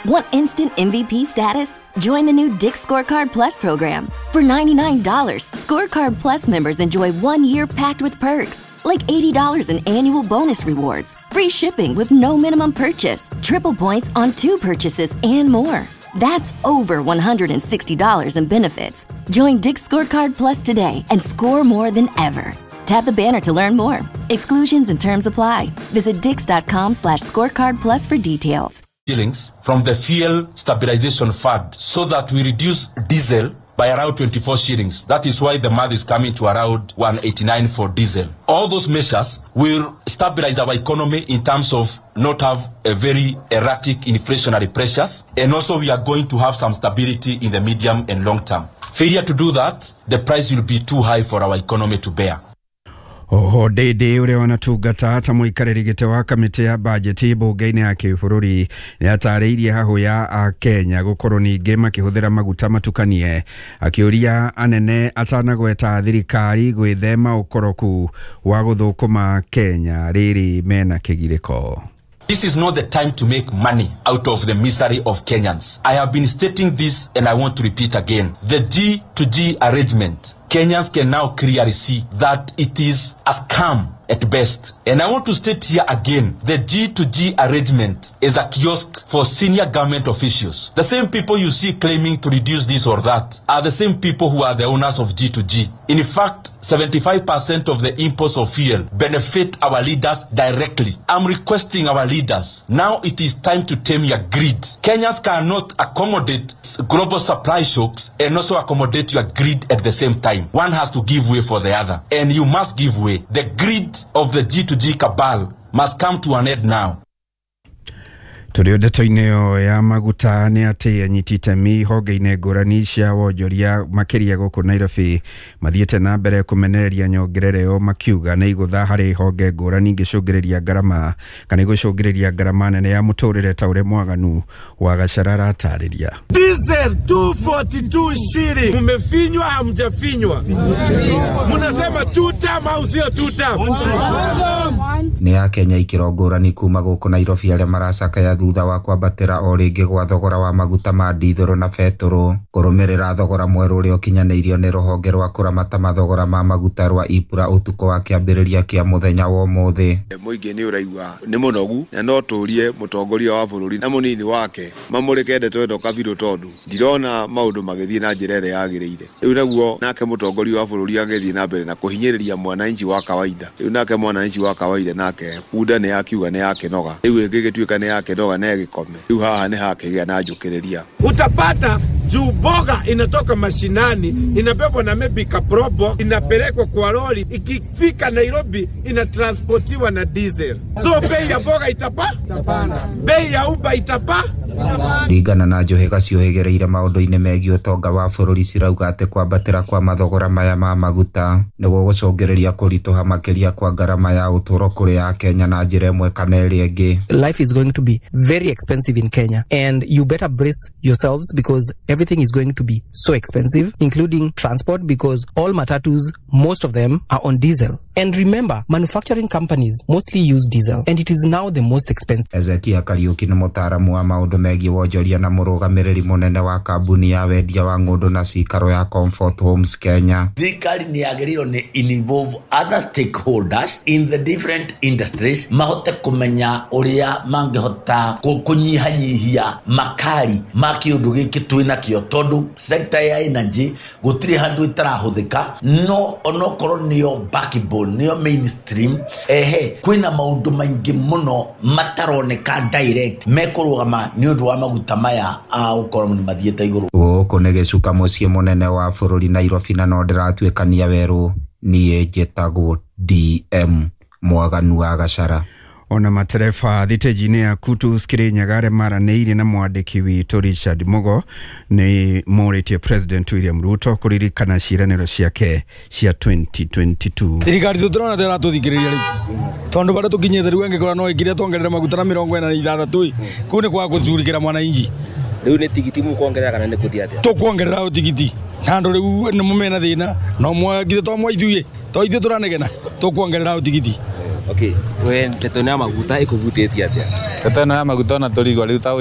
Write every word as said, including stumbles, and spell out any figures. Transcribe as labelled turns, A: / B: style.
A: Want instant M V P status? Join the new Dick's Scorecard Plus program. For ninety-nine dollars, Scorecard Plus members enjoy one year packed with perks, like eighty dollars in annual bonus rewards, free shipping with no minimum purchase, triple points on two purchases, and more. That's over one hundred sixty dollars in benefits. Join Dick's Scorecard Plus today and score more than ever. Tap the banner to learn more. Exclusions and terms apply. Visit dix.com slash scorecard plus for details.
B: Shillings from the fuel stabilization fund so that we reduce diesel by around twenty-four shillings. That is why the math is coming to around one eighty-nine for diesel. All those measures will stabilize our economy in terms of not have a very erratic inflationary pressures, and also we are going to have some stability in the medium and long term. Failure to do that, the price will be too high for our economy to bear.
C: Oho Dede ule wanatugata ata muikariri gite wa kamite ya budget bunge-ini ya kibũrũri ni atariirie hahu ya a Kenya gukorwo ningi makihuthira maguta matukanie, akiuria anene atanagweta thirikari gwithema ukoroku wa guthukuma Kenya riri mena kigiriko.
B: This is not the time to make money out of the misery of Kenyans. I have been stating this and I want to repeat again. The G to G arrangement, Kenyans can now clearly see that it is a scam at best. And I want to state here again, the G to G arrangement is a kiosk for senior government officials. The same people you see claiming to reduce this or that are the same people who are the owners of G to G. In fact, seventy-five percent of the imports of fuel benefit our leaders directly. I'm requesting our leaders, now it is time to tame your greed. Kenyans cannot accommodate global supply shocks and also accommodate your greed at the same time. One has to give way for the other, and you must give way. The greed of the G to G cabal must come to an end now.
C: Turio ndeto-inio ya maguta ni ati anyitite mi honge-ini ngũrani cia wonjoria makiria guku Nairobi mathiete na mbere kumenereria nyongerereo makiuga na igutha hari honge ngũrani ngicungiriria garama kana igucungiriria garama nene ya muturire ta ure mwaganu wa Gachara atariria.
D: Diesel two forty-two shilling. Mumefinywa hamjafinywa. Munasema two term au sio two term?
E: Ni ya Kenya ikiro ngũrani kuma guku Nairobi aria maracaka ya thutha wa kwambatira o ringi gwa thogora wa maguta ma dithero na betoro kurumirira thogora mweru uri ukinyaniirio ni ruhonge rwa kuramata mathogora ma maguta rwa Ipura utuko wa kiambiriria kia muthenya wa umuthi.
F: Muingi ni uraigwa ni munogu na no turie mutongoria wa bururi na munini wake mamurikende twendo kabiru tondu ndirona maundu magithie na njira ire yagirire. Riu naguo nake mutongoria wa bururi agithie na mbere na kuhinyiriria mwananchi wa kawaida. Riu nake mwananchi wa kawaida nake uda ni akiuga ni yake noga. Riu igigituika ni yake noga na gikome. Riu haha ni hakigea na njukiriria.
D: Utapata juu boga inatoka mashinani inabebwa na maybe kaprobo inapelekwa kwa lori ikifika Nairobi inatransportiwa na diesel. So bei ya boga itapa itapanda. Bei ya uba itapa
E: Ringana na Njohega ciohegereire maundu-ini megie utonga wa bururi cirauga ati kwambatira kwa mathogora maya ma maguta niguo gucungiriria kurituha makiria kwa garama ya uturo kuri ya Kenya na njira imwe kana iri ingi.
G: Life is going to be very expensive in Kenya and you better brace yourselves because everything is going to be so expensive, including transport, because all matatus, most of them are on diesel. And remember, manufacturing companies mostly use diesel and it is now the most expensive.
E: Ezekia Kariuki ni mutaramu wa maundu megie wonjoria na murugamiriri munene wa kambuni ya wendia wa ng'undu na cikaro ya Comfort Homes Kenya.
H: Thirikari ni yagĩrĩirwo ni involve other stakeholders in the different industries mahote kumenya uria mangihota kunyihanyihia makari ma kiundu giki twina kio tondu sector ya energy gutiri handu itarahuthika no onokorwo niyo backbone niyo mainstream ehe kwina maundu maingi muno mataroneka direct mekurugama ni undu wa maguta maya a ukorwo ni mathiete iguru
E: guku ni gicuka mucii munene wa bururi Nairobi na no ndiratwikania weru nie njitagwo D M Mwaganu wa Gachara.
C: Ona matereba thitejini ya Kutus Kirinyaga maranĩire na mwandĩki witũ Richard Mugo ni moritie President William Ruto kuririkana ciranĩro ciake cia twenty twenty-two.
I: Thirikari tutirona tera tuthikiriria riu tondu bara tukinyete riu angikora no ikire tongerera maguta na mirongo ĩna na ithathatũ ku ni kwa gucurikira mwananchi
J: riu ni tigiti mu kuongerera kana ni kuthia atia
I: tukuongerera tigiti nando riu ni mumena thina no mwagire to mwaithuye to ithu turanegena tukuongerera tigiti.
J: Okay, we ndeto na maguta ikubutĩtie atia?
K: Ndeto na maguta na tũrigwo riu ta